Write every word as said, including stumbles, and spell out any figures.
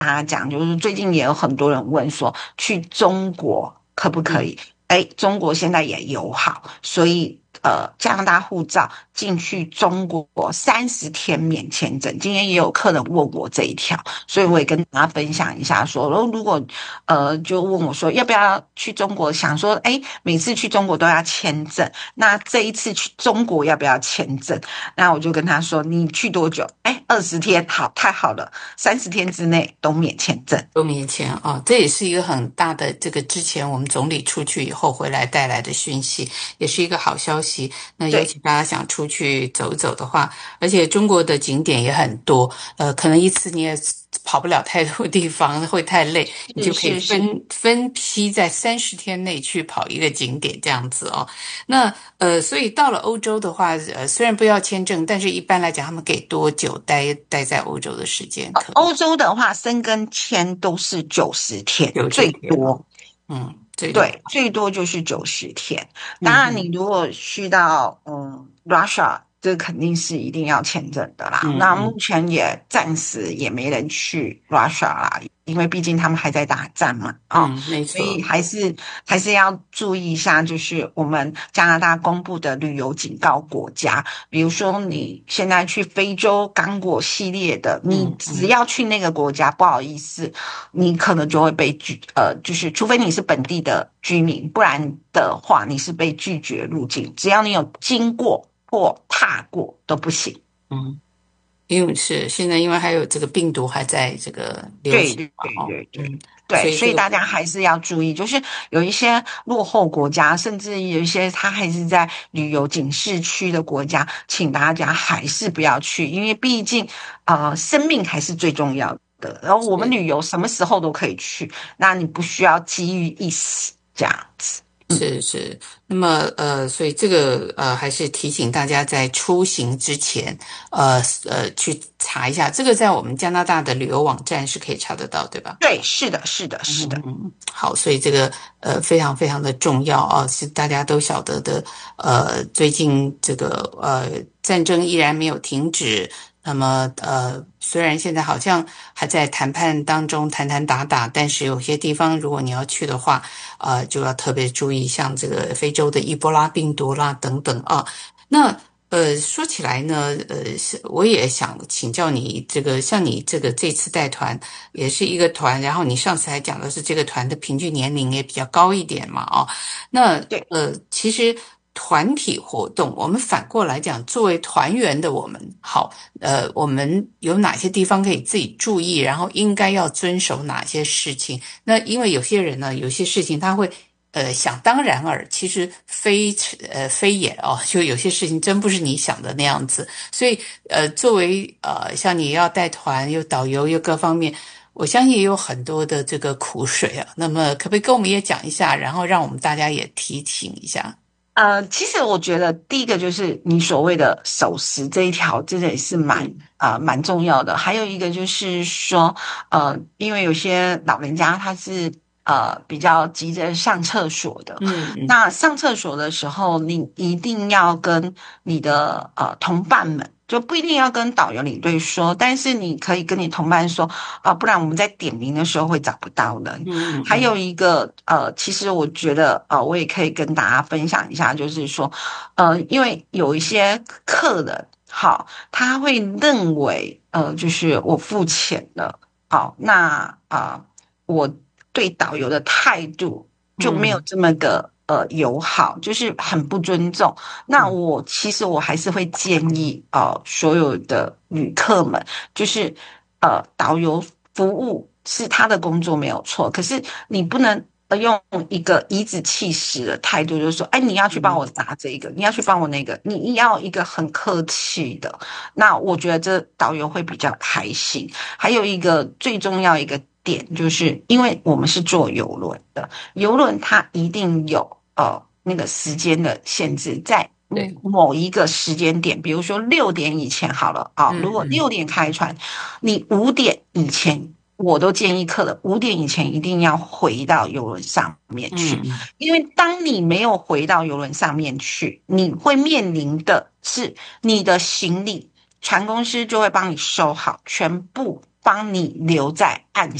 家讲，就是最近也有很多人问说，去中国可不可以？哎，中国现在也友好，所以呃，加拿大护照进去中国三十天免签证。今天也有客人问我这一条，所以我也跟大家分享一下说，说如果呃就问我说要不要去中国，想说哎，每次去中国都要签证，那这一次去中国要不要签证？那我就跟他说，你去多久？哎，二十天，好，太好了，三十天之内都免签证。 多年前啊，这也是一个很大的这个之前我们总理出去以后回来带来的讯息，也是一个好消息。那尤对， 其大家想出去走一走的话，而且中国的景点也很多，呃，可能一次你也跑不了太多地方，会太累，你是就可以是是。 分分批在三十天内去跑一个景点这样子哦。那呃，所以到了欧洲的话，呃，虽然不要签证，但是一般来讲，他们给多久待待在欧洲的时间？可以欧洲的话，申根签都是九十天， 九十最天啊， 多。 嗯，最多。 对，最多就是九十天。当然，你嗯嗯如果去到嗯 Russia，这肯定是一定要签证的啦。那目嗯嗯前也暂时也没人去 Russia 啦，因为毕竟他们还在打仗嘛，啊、哦嗯，没所以错。 还是还是要注意一下，就是我们加拿大公布的旅游警告国家，比如说你现在去非洲刚果系列的，你嗯嗯只要去那个国家，不好意思。你可能就会被拒，呃，就是除非你是本地的居民，不然的话你是被拒绝入境。只要你有经过或踏过都不行。 嗯，因为是现在因为还有这个病毒还在这个流行对对嘛，哦， 对对对嗯，所对， 以这个所以大家还是要注意，就是有一些落后国家，甚至有一些它还是在旅游警示区的国家，请大家还是不要去，因为毕竟呃生命还是最重要的。然后我们是旅游什么时候都可以去，那你不需要急于一时这样子。 是是，那么呃，所以这个呃，还是提醒大家在出行之前，呃呃，去查一下，这个在我们加拿大的旅游网站是可以查得到，对吧？ 对，是的，是的，是的。 嗯，好，所以这个呃非常非常的重要啊，是大家都晓得的。呃，最近这个呃战争依然没有停止，那么呃虽然现在好像还在谈判当中谈谈打打，但是有些地方如果你要去的话，呃就要特别注意，像这个非洲的伊波拉病毒啦等等啊。那呃，说起来呢，呃，是我也想请教你，这个像你这个这次带团也是一个团，然后你上次还讲的是这个团的平均年龄也比较高一点嘛，哦，那对。 呃，其实团体活动，我们反过来讲，作为团员的我们，好，呃，我们有哪些地方可以自己注意，然后应该要遵守哪些事情？那因为有些人呢，有些事情他会。呃，想当然尔，其实非呃非也哦，就有些事情真不是你想的那样子，所以呃，作为呃像你要带团又导游又各方面，我相信也有很多的这个苦水啊。那么可不可以跟我们也讲一下，然后让我们大家也提醒一下？ 呃，其实我觉得第一个就是你所谓的守时这一条，真的也是蛮嗯啊、呃蛮重要的。还有一个就是说，呃，因为有些老人家他是呃比较急着上厕所的， 嗯嗯那上厕所的时候，你一定要跟你的呃同伴们。就不一定要跟导游领队说，但是你可以跟你同伴说，啊、不然我们在点名的时候会找不到人。还有嗯嗯一个呃，其实我觉得呃，我也可以跟大家分享一下，就是说，呃，因为有一些客人，好，他会认为呃，就是我付钱了，好，那啊、呃我对导游的态度就没有嗯这么的呃友好，就是很不尊重。那嗯我其实我还是会建议呃所有的旅客们，就是呃导游服务是他的工作没有错，可是你不能呃用一个颐指气使的态度，就是说，哎，你要去帮嗯我拿这个，你要去帮我那个，你要一个很客气的。那我觉得这导游会比较开心。还有一个最重要一个点，就是因为我们是坐游轮的，游轮它一定有呃那个时间的限制，在嗯对某一个时间点，比如说六点以前好了啊、如果六嗯嗯点开船，你五点以前。我都建议客人五点以前一定要回到游轮上面去， 嗯嗯因为当你没有回到游轮上面去，你会面临的是你的行李，船公司就会帮你收好，全部帮你留在岸